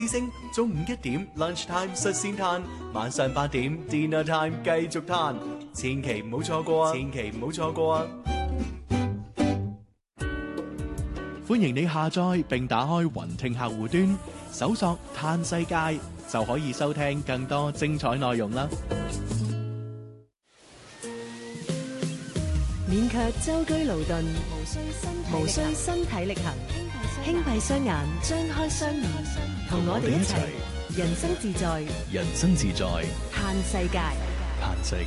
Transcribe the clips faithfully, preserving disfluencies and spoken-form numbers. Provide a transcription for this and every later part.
星中午一點 lunch time 率先攤，晚上八點 dinner time 繼續攤，千祈唔好錯過啊！千祈唔好錯過啊！ 歡迎你下載並打開雲聽客戶端，搜索嘆世界就可以收聽更多精彩內容啦！ 免卻舟車勞頓，無需身體力行，輕閉雙眼，張開雙耳，同我哋一齊人生自在， 人生自在， 嘆世界， 嘆世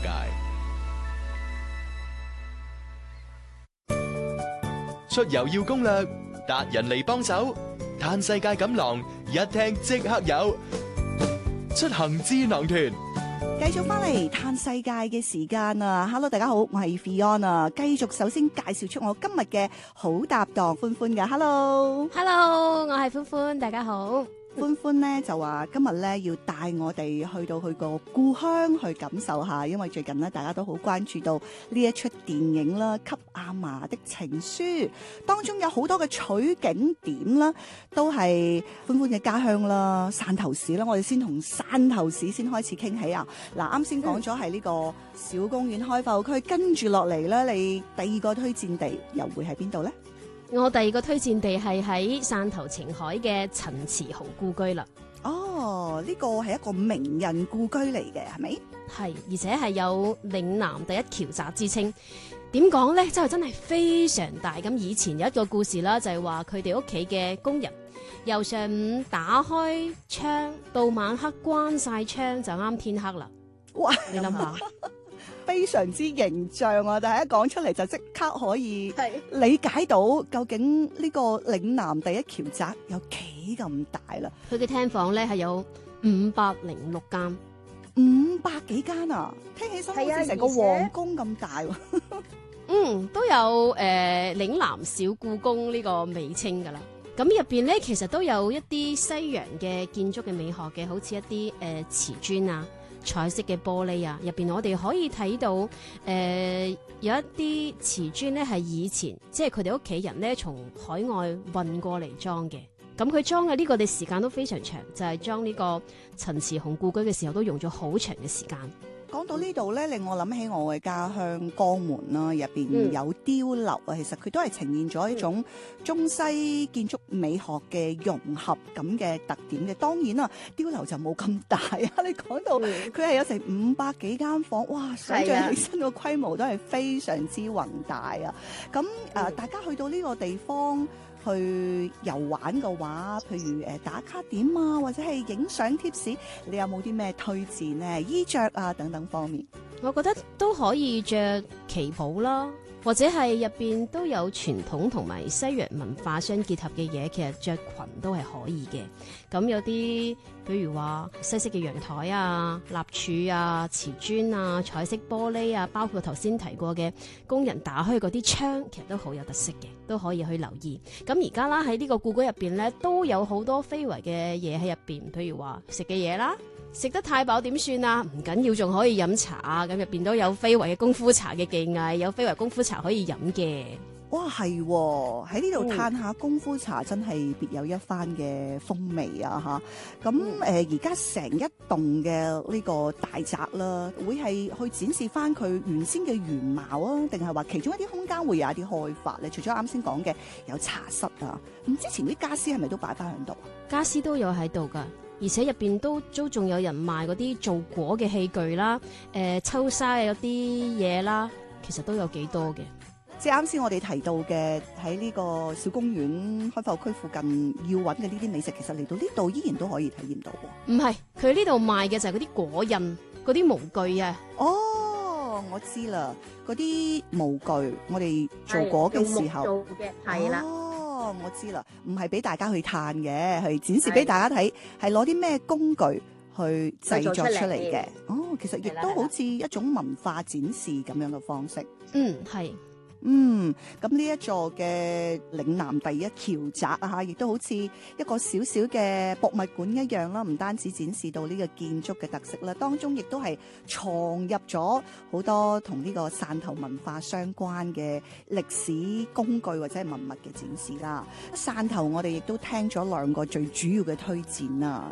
界。出遊要攻略，達人嚟幫手，嘆世界錦囊一聽即刻有，出行智囊團。 繼續翻嚟嘆世界嘅時間啊 ！Hello， 大家好，我係 Fion 啊！繼續首先介紹出我今日嘅好搭檔歡歡嘅 ，Hello，Hello， 我係歡歡，大家好。 歡歡咧就話今日咧要帶我哋去到佢個故鄉去感受下，因為最近咧大家都好關注到呢一出電影啦，《給阿嫲的情書》當中有好多嘅取景點啦，都係歡歡嘅家鄉啦，汕頭市啦。我哋先同汕頭市先開始傾起啊！嗱，啱先講咗係呢個小公園開埠區，跟住落嚟咧，你第二個推薦地又會喺邊度咧？ 我第二個推薦地係喺汕頭晴海嘅陳慈鴻故居啦。 哦，呢個係一個名人故居嚟嘅，係咪？ 係，而且係有嶺南第一僑宅之稱。點講呢？真係真係非常大。咁以前有一個故事啦，就係話佢哋屋企嘅工人由上午打開窗到晚黑關晒窗就啱天黑啦。 哇！ 你諗下。 非常之形象啊！但係一講出嚟就即刻可以理解到究竟呢個嶺南第一僑宅有幾咁大啦。 佢嘅廳房咧係有五百零六間， 五百幾間啊！聽起身好似成個皇宮咁大喎。 嗯，都有誒嶺、呃、南小故宮呢個美稱㗎啦。咁入邊咧其實都有一啲西洋嘅建築嘅美學嘅，好似一啲誒、呃、瓷磚啊。彩色嘅玻璃啊，入邊我哋可以睇到，誒、呃、有一啲瓷磚咧係以前即係佢哋屋企人咧從海外運過嚟裝嘅。咁佢裝嘅呢個嘅時間都非常長，就係裝呢個陳慈鴻故居嘅時候都用咗好長嘅時間。 講到呢度咧，令我諗起我嘅家鄉江門啦，入邊有碉樓啊，其實佢都係呈現咗一種中西建築美學嘅融合咁嘅特點嘅。當然啦，碉樓就冇咁大啊。你講到佢係有成五百幾間房，哇！想像起身個規模都係非常之宏大啊。咁誒、呃，大家去到呢個地方去遊玩嘅話，譬如誒打卡點啊，或者係影相貼士，你有冇啲咩推薦呢？衣着啊等等方面， 我覺得都可以着旗袍啦，或者係入邊都有傳統同埋西洋文化相結合嘅嘢，其實着裙都係可以嘅。咁有啲比如話西式嘅陽台啊、立柱啊、瓷磚啊、彩色玻璃啊，包括頭先提過嘅工人打開嗰啲窗，其實都好有特色嘅，都可以去留意。咁而家啦喺呢個故居入邊咧，都有好多非遺嘅嘢喺入邊，譬如話食嘅嘢啦。食得太飽點算啊？唔緊要，仲可以飲茶啊！咁入邊都有非遺嘅功夫茶嘅技藝，有非遺功夫茶可以飲嘅。 哇，係喎！喺呢度嘆下功夫茶，真係別有一番嘅風味啊！嚇，咁誒而家成一棟嘅呢個大宅啦，會係去展示翻佢原先嘅原貌啊，定係話其中一啲空間會有一啲開發咧？除咗啱先講嘅有茶室啊，咁之前啲家私係咪都擺翻喺度？ 家私都有喺度㗎。而且入邊都都仲有人賣嗰啲做果嘅器具啦，誒、呃、抽沙嘅嗰啲嘢啦，其實都有幾多嘅。 即係啱先我哋提到嘅喺呢個小公園開埠區附近要揾嘅呢啲美食，其實嚟到呢度依然都可以體驗到喎。 唔係，佢呢度賣嘅就係嗰啲果印、嗰啲模具啊。 哦，我知啦，嗰啲模具，我哋做果嘅時候做嘅係啦。 哦，我知啦，唔係俾大家去嘆嘅，係展示俾大家睇，係攞啲咩工具去製作出嚟嘅。哦，其實亦都好似一種文化展示咁樣嘅方式。 嗯，係。 嗯，咁呢一座嘅嶺南第一橋宅啊，亦都好似一個小小嘅博物館一樣啦，唔單止展示到呢個建築嘅特色啦，當中亦都係藏入咗好多同呢個汕頭文化相關嘅歷史工具或者係文物嘅展示啦。汕頭我哋亦都聽咗兩個最主要嘅推薦啦，